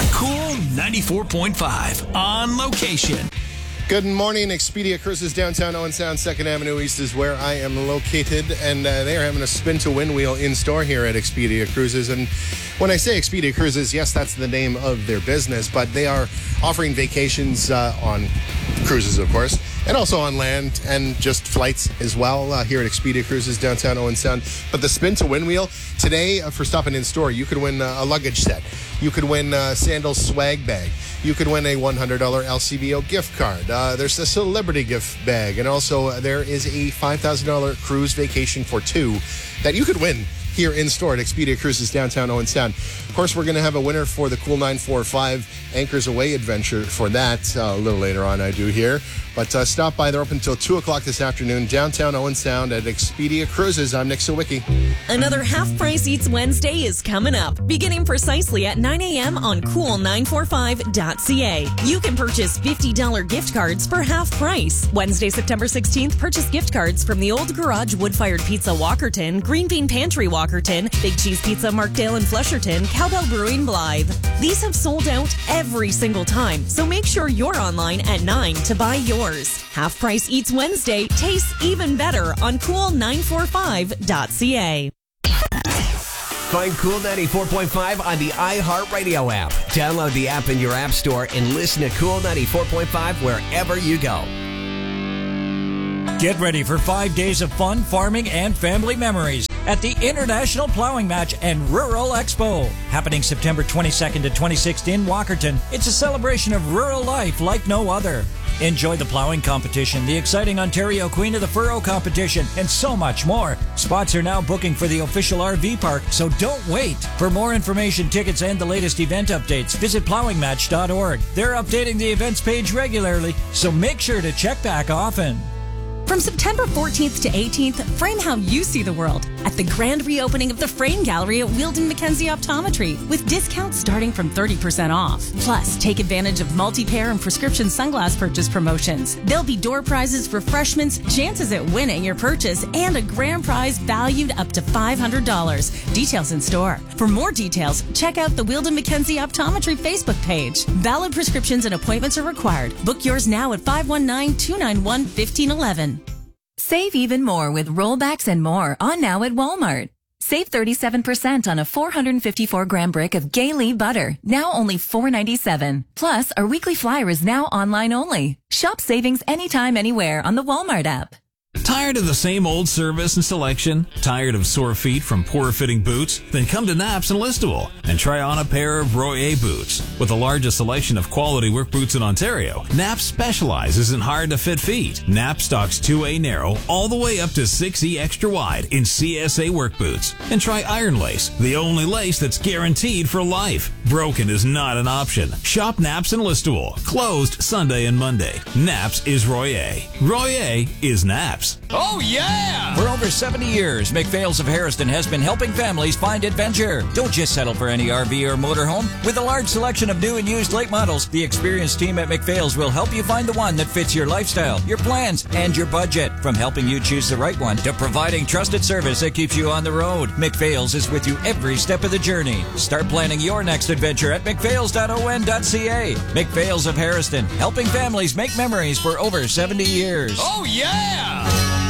Cool 94.5 on location. Good morning. Expedia Cruises downtown Owen Sound, 2nd Avenue East is where I am located, and they are having a spin to win wheel in store here at Expedia Cruises. And when I say Expedia Cruises, yes, that's the name of their business, but they are offering vacations on cruises, of course, and also on land and just flights as well here at Expedia Cruises downtown Owen Sound. But the spin to win wheel today, for stopping in store, you could win a luggage set. You could win a Sandals swag bag. You could win a $100 LCBO gift card. There's a celebrity gift bag. And also there is a $5,000 cruise vacation for two that you could win here in store at Expedia Cruises downtown Owen Sound. Of course, we're going to have a winner for the Cool 945 Anchors Away adventure for that a little later on, I do here. But stop by. They're open until 2 o'clock this afternoon, downtown Owen Sound at Expedia Cruises. I'm Nick Sawicki. Another Half Price Eats Wednesday is coming up, beginning precisely at 9 a.m. on cool945.ca. You can purchase $50 gift cards for half price. Wednesday, September 16th, purchase gift cards from the Old Garage Wood-Fired Pizza Walkerton, Green Bean Pantry Walkerton, Big Cheese Pizza Markdale and Flesherton, Cowbell Brewing Blythe. These have sold out every single time, so make sure you're online at 9 to buy yours. Half Price Eats Wednesday tastes even better on cool945.ca. Find Cool 94.5 on the iHeartRadio app. Download the app in your app store and listen to Cool 94.5 wherever you go. Get ready for 5 days of fun, farming, and family memories at the International Plowing Match and Rural Expo. Happening September 22nd to 26th in Walkerton. It's a celebration of rural life like no other. Enjoy the plowing competition, the exciting Ontario Queen of the Furrow competition, and so much more. Spots are now booking for the official RV park, so don't wait. For more information, tickets, and the latest event updates, visit plowingmatch.org. They're updating the events page regularly, so make sure to check back often. From September 14th to 18th, frame how you see the world at the grand reopening of the Frame Gallery at Wheeldon Mackenzie Optometry with discounts starting from 30% off. Plus, take advantage of multi-pair and prescription sunglass purchase promotions. There'll be door prizes, refreshments, chances at winning your purchase, and a grand prize valued up to $500. Details in store. For more details, check out the Wheeldon Mackenzie Optometry Facebook page. Valid prescriptions and appointments are required. Book yours now at 519-291-1511. Save even more with rollbacks and more on now at Walmart. Save 37% on a 454-gram brick of Gay-Lee butter, now only $4.97. Plus, our weekly flyer is now online only. Shop savings anytime, anywhere on the Walmart app. Tired of the same old service and selection? Tired of sore feet from poor-fitting boots? Then come to Naps and Listowel and try on a pair of Royer boots. With the largest selection of quality work boots in Ontario, Naps specializes in hard-to-fit feet. Naps stocks 2A narrow all the way up to 6E extra wide in CSA work boots. And try Iron Lace, the only lace that's guaranteed for life. Broken is not an option. Shop Naps and Listowel. Closed Sunday and Monday. Naps is Royer. Royer is Naps. Oh, yeah! For over 70 years, McPhail's of Harrison has been helping families find adventure. Don't just settle for any RV or motorhome. With a large selection of new and used late models, the experienced team at McPhail's will help you find the one that fits your lifestyle, your plans, and your budget. From helping you choose the right one to providing trusted service that keeps you on the road, McPhail's is with you every step of the journey. Start planning your next adventure at mcphails.on.ca. McPhail's of Harrison, helping families make memories for over 70 years. Oh, yeah!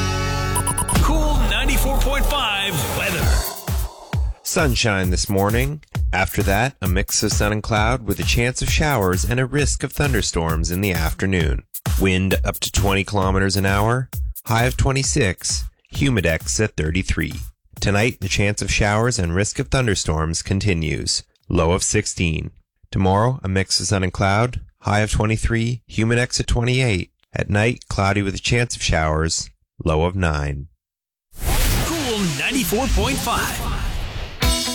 Cool 94.5 weather. Sunshine this morning. After that, a mix of sun and cloud with a chance of showers and a risk of thunderstorms in the afternoon. Wind up to 20 kilometers an hour. High of 26. Humidex at 33. Tonight, the chance of showers and risk of thunderstorms continues. Low of 16. Tomorrow, a mix of sun and cloud. High of 23. Humidex at 28. At night, cloudy with a chance of showers. Low of 9. Cool 94.5.